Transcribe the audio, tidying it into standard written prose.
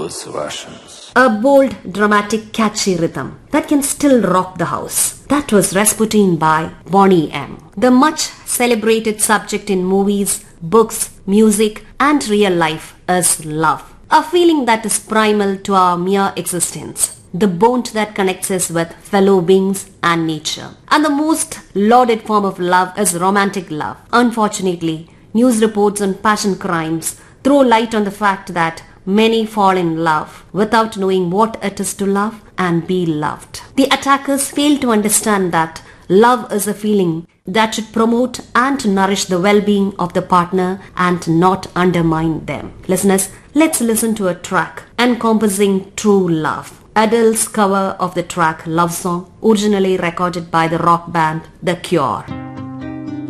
those versions. A bold, dramatic, catchy rhythm that can still rock the house. That was Rasputin by Boney M. The much celebrated subject in movies, books, music and real life is love. A feeling that is primal to our mere existence. The bond that connects us with fellow beings and nature. And the most lauded form of love is romantic love. Unfortunately, news reports on passion crimes throw light on the fact that many fall in love without knowing what it is to love and be loved. The attackers fail to understand that love is a feeling that should promote and nourish the well-being of the partner and not undermine them. Listeners, let's listen to a track encompassing true love. Adele's cover of the track Love Song, originally recorded by the rock band The Cure.